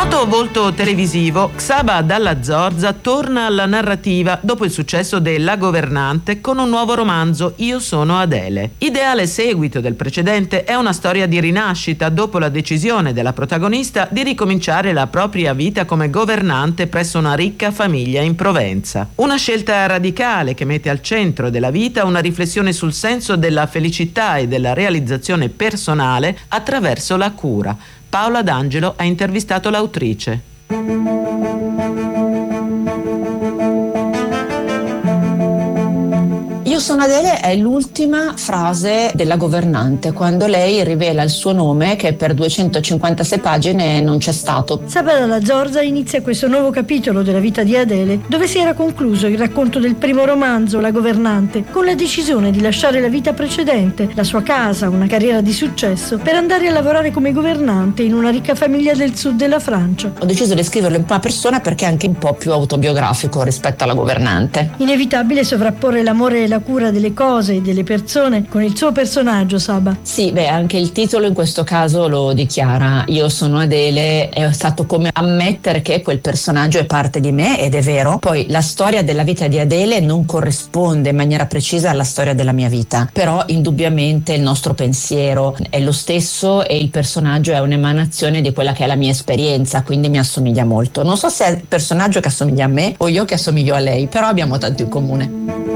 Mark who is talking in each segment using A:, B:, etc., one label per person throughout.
A: Noto volto televisivo, Csaba Dalla Zorza torna alla narrativa dopo il successo de La Governante con un nuovo romanzo, Io sono Adele. Ideale seguito del precedente, è una storia di rinascita dopo la decisione della protagonista di ricominciare la propria vita come governante presso una ricca famiglia in Provenza. Una scelta radicale che mette al centro della vita una riflessione sul senso della felicità e della realizzazione personale attraverso la cura. Paola D'Angelo ha intervistato l'autrice.
B: Io sono Adele è l'ultima frase della governante, quando lei rivela il suo nome che per 256 pagine non c'è stato.
C: Csaba Dalla Zorza inizia questo nuovo capitolo della vita di Adele, dove si era concluso il racconto del primo romanzo, La Governante, con la decisione di lasciare la vita precedente, la sua casa, una carriera di successo, per andare a lavorare come governante in una ricca famiglia del sud della Francia.
B: Ho deciso di scriverlo in prima persona perché è anche un po' più autobiografico rispetto alla governante.
C: Inevitabile sovrapporre l'amore e la cura delle cose e delle persone con il suo personaggio, Csaba.
B: Sì, anche il titolo in questo caso lo dichiara. Io sono Adele, è stato come ammettere che quel personaggio è parte di me, ed è vero. Poi la storia della vita di Adele non corrisponde in maniera precisa alla storia della mia vita, però indubbiamente il nostro pensiero è lo stesso e il personaggio è un'emanazione di quella che è la mia esperienza, quindi mi assomiglia molto. Non so se è il personaggio che assomiglia a me o io che assomiglio a lei, però abbiamo tanto in comune.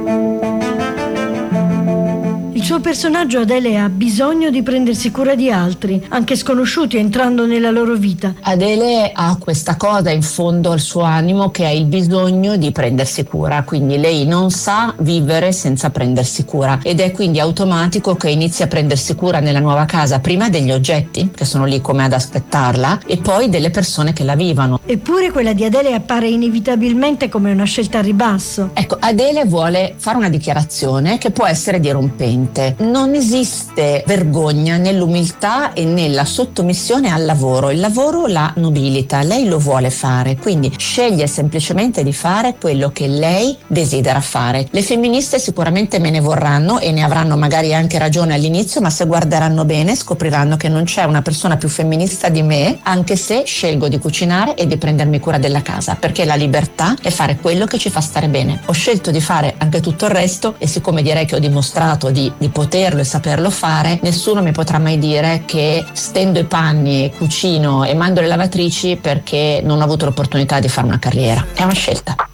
C: Il suo personaggio, Adele, ha bisogno di prendersi cura di altri, anche sconosciuti, entrando nella loro vita.
B: Adele ha questa cosa in fondo al suo animo, che è il bisogno di prendersi cura, quindi lei non sa vivere senza prendersi cura, ed è quindi automatico che inizia a prendersi cura nella nuova casa, prima degli oggetti che sono lì come ad aspettarla e poi delle persone che la vivono.
C: Eppure quella di Adele appare inevitabilmente come una scelta a ribasso.
B: Ecco, Adele vuole fare una dichiarazione che può essere dirompente. Non esiste vergogna nell'umiltà e nella sottomissione al lavoro. Il lavoro la nobilita, lei lo vuole fare, quindi sceglie semplicemente di fare quello che lei desidera fare. Le femministe sicuramente me ne vorranno e ne avranno magari anche ragione all'inizio, ma se guarderanno bene scopriranno che non c'è una persona più femminista di me, anche se scelgo di cucinare e di prendermi cura della casa, perché la libertà è fare quello che ci fa stare bene. Ho scelto di fare anche tutto il resto e siccome direi che ho dimostrato di poterlo e saperlo fare, nessuno mi potrà mai dire che stendo i panni, cucino e mando le lavatrici perché non ho avuto l'opportunità di fare una carriera. È una scelta.